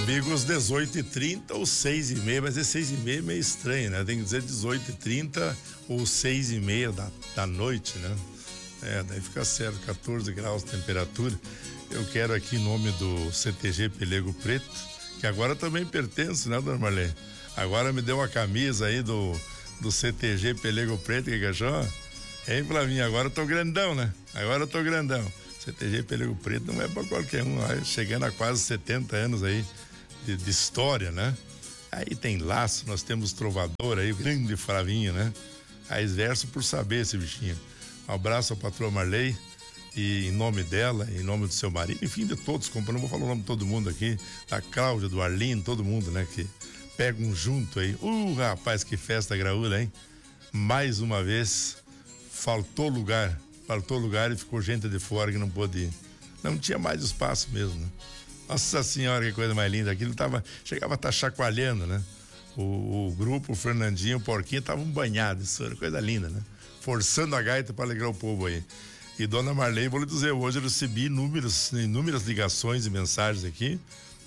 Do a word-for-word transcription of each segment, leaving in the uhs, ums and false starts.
Amigos, dezoito e trinta ou seis e meia, mas é seis e meia é meio estranho, né? Tem que dizer dezoito e trinta ou seis e meia da, da noite, né? É, daí fica certo, quatorze graus de temperatura. Eu quero aqui em nome do C T G Pelego Preto, que agora também pertence, né, dona Marlene? Agora me deu uma camisa aí do, do C T G Pelego Preto, que achou? Hein, Flavinha? Agora eu tô grandão, né? Agora eu tô grandão. C T G Pelego Preto não é pra qualquer um, chegando a quase setenta anos aí de, de história, né? Aí tem laço, nós temos trovador aí, o grande Flavinho, né? Aí verso por saber esse bichinho. Um abraço à patroa Marley, e em nome dela, em nome do seu marido, enfim, de todos, como não vou falar o nome de todo mundo aqui, da Cláudia, do Arlindo, todo mundo, né? Que pegam junto aí. Uh, rapaz, que festa graúda, hein? Mais uma vez, faltou lugar. Faltou lugar e ficou gente de fora que não pôde ir. Não tinha mais espaço mesmo, né? Nossa senhora, que coisa mais linda. Aquilo tava, chegava a estar chacoalhando, né? O, o grupo, o Fernandinho, o Porquinho estavam banhados, isso era coisa linda, né? Forçando a gaita para alegrar o povo aí. E dona Marley, vou lhe dizer, hoje eu recebi inúmeras, inúmeras ligações e mensagens aqui,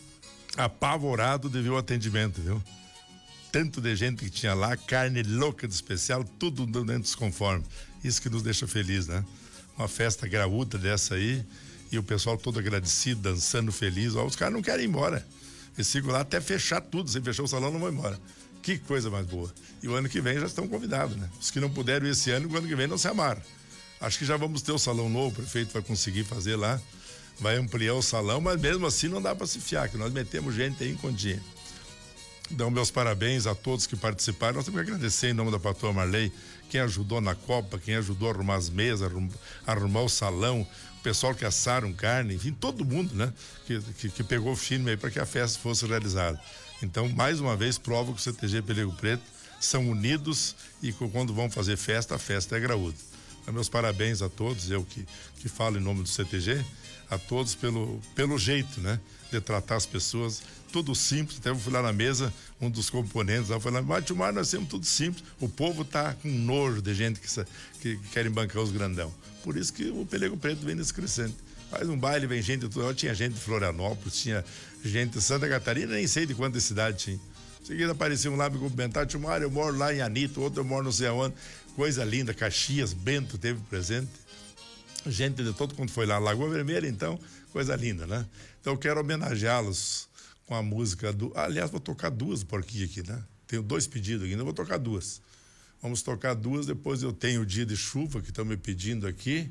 apavorado devido ao atendimento, viu? Tanto de gente que tinha lá, carne louca de especial, tudo dentro dos conformes. Isso que nos deixa feliz, né? Uma festa graúda dessa aí, e o pessoal todo agradecido, dançando feliz. Ó, os caras não querem ir embora. Eles ficam lá até fechar tudo. Se fechar o salão, não vão embora. Que coisa mais boa. E o ano que vem já estão convidados, né? Os que não puderam ir esse ano, o ano que vem não se amaram. Acho que já vamos ter o salão novo, o prefeito vai conseguir fazer lá, vai ampliar o salão, mas mesmo assim não dá para se fiar, que nós metemos gente aí em continha. Então, meus parabéns a todos que participaram. Nós temos que agradecer em nome da patroa Marley, quem ajudou na Copa, quem ajudou a arrumar as mesas, arrum, arrumar o salão, o pessoal que assaram carne, enfim, todo mundo, né? Que, que, que pegou firme aí para que a festa fosse realizada. Então, mais uma vez, prova que o C T G Pelego Preto são unidos e quando vão fazer festa, a festa é graúda. Então, meus parabéns a todos, eu que, que falo em nome do C T G, a todos pelo, pelo jeito, né? De tratar as pessoas, tudo simples. Até eu fui lá na mesa, um dos componentes lá falando, mas Tilmar, nós temos tudo simples, o povo tá com nojo de gente que, que, que querem bancar os grandão. Por isso que o Pelego Preto vem nesse crescente. Faz um baile, vem gente de tudo. Tinha gente de Florianópolis, tinha gente de Santa Catarina, nem sei de quanta cidade tinha. Em seguida aparecia um lá me cumprimentar, Tilmar, eu moro lá em Anitta, outro eu moro não sei aonde. Coisa linda, Caxias, Bento teve presente. Gente de todo quanto foi lá, Lagoa Vermelha, então, coisa linda, né? Então eu quero homenageá-los com a música do... Aliás, vou tocar duas porquinhas aqui, né? Tenho dois pedidos aqui, ainda vou tocar duas. Vamos tocar duas, depois eu tenho o Dia de Chuva, que estão me pedindo aqui.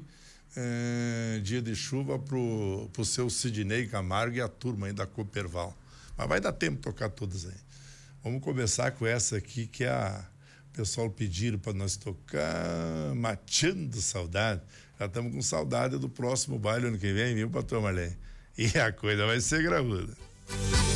É, dia de Chuva pro, pro seu Sidney Camargo e a turma aí da Cooperval. Mas vai dar tempo de tocar todas aí. Vamos começar com essa aqui, que é a... O pessoal pediram para nós tocar Mateando Saudade. Já estamos com saudade do próximo baile ano que vem, viu, patrão Marlene? E a coisa vai ser graúda.